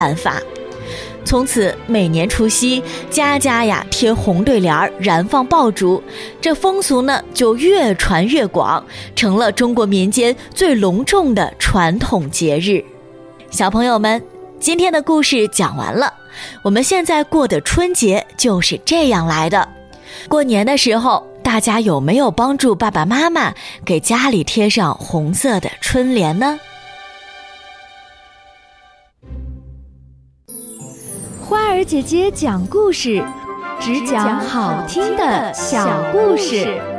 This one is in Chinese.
办法。从此每年除夕，家家呀贴红对联，燃放爆竹，这风俗呢就越传越广，成了中国民间最隆重的传统节日。小朋友们，今天的故事讲完了，我们现在过的春节就是这样来的。过年的时候，大家有没有帮助爸爸妈妈给家里贴上红色的春联呢？ 花儿姐姐讲故事，只讲好听的小故事。